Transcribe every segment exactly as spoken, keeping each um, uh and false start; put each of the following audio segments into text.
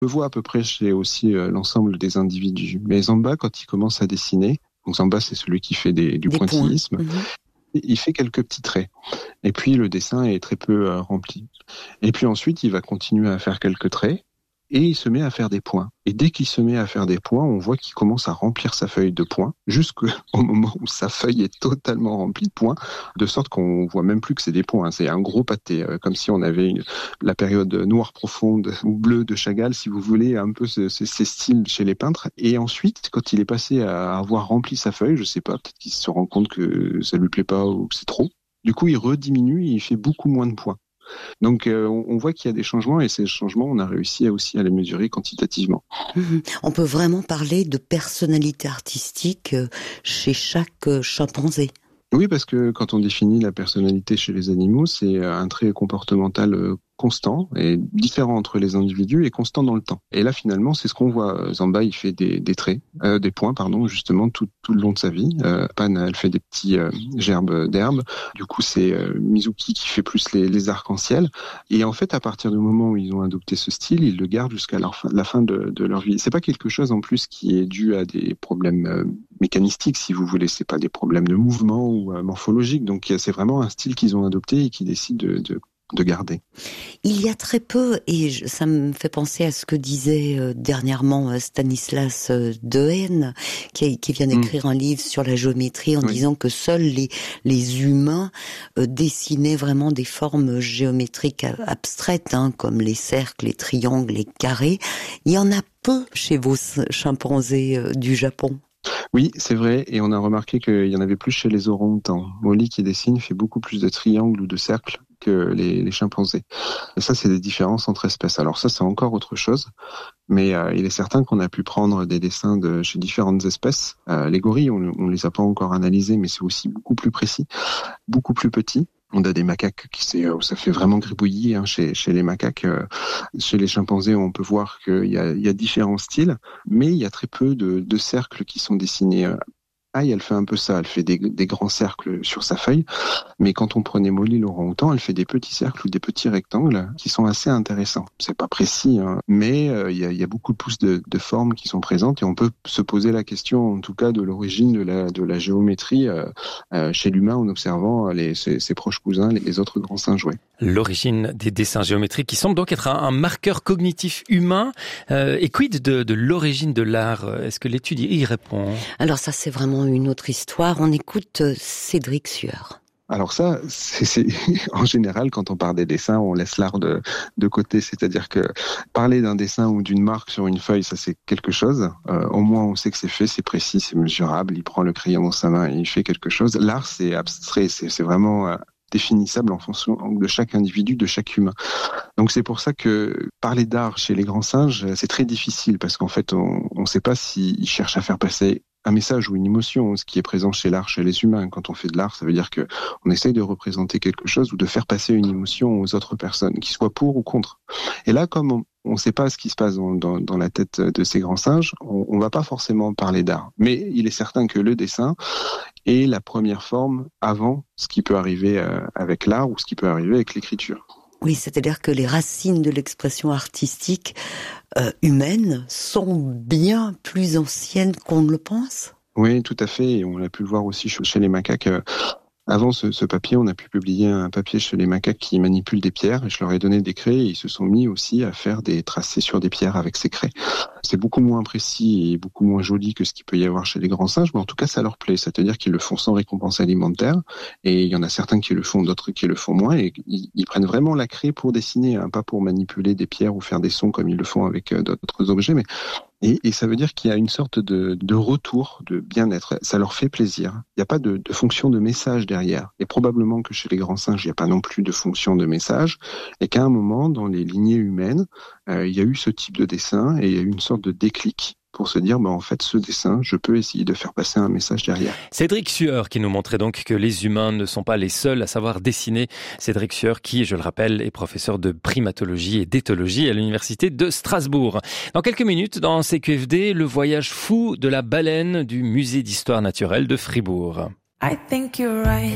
On le voit à peu près chez aussi euh, l'ensemble des individus. Mais Zamba, quand il commence à dessiner, donc Zamba c'est celui qui fait des, du des pointillisme, mmh. il fait quelques petits traits. Et puis le dessin est très peu euh, rempli. Et puis ensuite, il va continuer à faire quelques traits. Et il se met à faire des points. Et dès qu'il se met à faire des points, on voit qu'il commence à remplir sa feuille de points, jusqu'au moment où sa feuille est totalement remplie de points, de sorte qu'on voit même plus que c'est des points. C'est un gros pâté, comme si on avait une, la période noire profonde ou bleue de Chagall, si vous voulez, un peu ce, ce, ces styles chez les peintres. Et ensuite, quand il est passé à avoir rempli sa feuille, je sais pas, peut-être qu'il se rend compte que ça lui plaît pas ou que c'est trop. Du coup, il rediminue et il fait beaucoup moins de points. Donc euh, on voit qu'il y a des changements et ces changements, on a réussi à aussi à les mesurer quantitativement. Mmh. On peut vraiment parler de personnalité artistique chez chaque chimpanzé. Oui, parce que quand on définit la personnalité chez les animaux, c'est un trait comportemental constant et différent entre les individus et constant dans le temps. Et là, finalement, c'est ce qu'on voit. Zamba, il fait des, des traits, euh, des points, pardon, justement, tout, tout le long de sa vie. Euh, Pan, elle fait des petits euh, gerbes d'herbe. Du coup, c'est euh, Mizuki qui fait plus les, les arcs-en-ciel. Et en fait, à partir du moment où ils ont adopté ce style, ils le gardent jusqu'à leur fin, la fin de, de leur vie. C'est pas quelque chose, en plus, qui est dû à des problèmes euh, mécanistiques, si vous voulez. C'est pas des problèmes de mouvement ou euh, morphologiques. Donc, c'est vraiment un style qu'ils ont adopté et qu'ils décident de, de de garder. Il y a très peu, et je, ça me fait penser à ce que disait euh, dernièrement Stanislas euh, Dehaene, qui, qui vient d'écrire mmh. un livre sur la géométrie en oui. disant que seuls les, les humains euh, dessinaient vraiment des formes géométriques abstraites, hein, comme les cercles, les triangles, les carrés. Il y en a peu chez vos chimpanzés euh, du Japon. Oui, c'est vrai, et on a remarqué qu'il y en avait plus chez les orang-outans. Molly qui dessine fait beaucoup plus de triangles ou de cercles que les, les chimpanzés. Et ça, c'est des différences entre espèces. Alors ça, c'est encore autre chose, mais euh, il est certain qu'on a pu prendre des dessins de chez différentes espèces. Euh, les gorilles, on ne les a pas encore analysés, mais c'est aussi beaucoup plus précis, beaucoup plus petit. On a des macaques qui c'est, ça fait vraiment gribouiller hein, chez, chez les macaques. Euh, chez les chimpanzés, on peut voir qu'il y a, il y a différents styles, mais il y a très peu de, de cercles qui sont dessinés. Ah, elle fait un peu ça, elle fait des, des grands cercles sur sa feuille, mais quand on prenait Molly l'orang-outan, elle fait des petits cercles ou des petits rectangles qui sont assez intéressants. C'est pas précis, hein, mais euh, il y, a, y a beaucoup plus de, de formes qui sont présentes et on peut se poser la question, en tout cas, de l'origine de la, de la géométrie euh, euh, chez l'humain en observant les, ses, ses proches cousins, les, les autres grands singes. Ouais. L'origine des dessins géométriques qui semble donc être un, un marqueur cognitif humain. Euh, et quid de, de l'origine de l'art ? Est-ce que l'étude y répond ? Alors ça, c'est vraiment une autre histoire. On écoute Cédric Sueur. Alors ça, c'est, c'est en général, quand on parle des dessins, on laisse l'art de, de côté. C'est-à-dire que parler d'un dessin ou d'une marque sur une feuille, ça c'est quelque chose. Euh, au moins, on sait que c'est fait, c'est précis, c'est mesurable. Il prend le crayon dans sa main et il fait quelque chose. L'art, c'est abstrait, c'est, c'est vraiment euh, définissable en fonction de chaque individu, de chaque humain. Donc c'est pour ça que parler d'art chez les grands singes, c'est très difficile parce qu'en fait, on ne sait pas s'ils cherchent à faire passer un message ou une émotion, ce qui est présent chez l'art, chez les humains. Quand on fait de l'art, ça veut dire que on essaye de représenter quelque chose ou de faire passer une émotion aux autres personnes, qu'ils soient pour ou contre. Et là, comme on ne sait pas ce qui se passe dans, dans, dans la tête de ces grands singes, on ne va pas forcément parler d'art. Mais il est certain que le dessin est la première forme avant ce qui peut arriver avec l'art ou ce qui peut arriver avec l'écriture. Oui, c'est-à-dire que les racines de l'expression artistique euh, humaine sont bien plus anciennes qu'on ne le pense. Oui, tout à fait. Et on l'a pu le voir aussi chez les macaques. Avant ce, ce papier, on a pu publier un papier chez les macaques qui manipulent des pierres. Et je leur ai donné des craies et ils se sont mis aussi à faire des tracés sur des pierres avec ces craies. C'est beaucoup moins précis et beaucoup moins joli que ce qu'il peut y avoir chez les grands singes, mais en tout cas, ça leur plaît. C'est-à-dire qu'ils le font sans récompense alimentaire. Et il y en a certains qui le font, d'autres qui le font moins. Et ils, ils prennent vraiment la craie pour dessiner, hein, pas pour manipuler des pierres ou faire des sons comme ils le font avec euh, d'autres objets, mais Et, et ça veut dire qu'il y a une sorte de, de retour, de bien-être. Ça leur fait plaisir. Il n'y a pas de, de fonction de message derrière. Et probablement que chez les grands singes, il n'y a pas non plus de fonction de message. Et qu'à un moment, dans les lignées humaines, euh, il y a eu ce type de dessin et il y a eu une sorte de déclic pour se dire, bah, en fait, ce dessin, je peux essayer de faire passer un message derrière. Cédric Sueur qui nous montrait donc que les humains ne sont pas les seuls à savoir dessiner. Cédric Sueur qui, je le rappelle, est professeur de primatologie et d'éthologie à l'université de Strasbourg. Dans quelques minutes, dans C Q F D, le voyage fou de la baleine du musée d'histoire naturelle de Fribourg. I think you're right.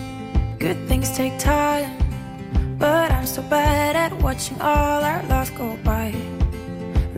Good things take time. But I'm so bad at watching all our love go by.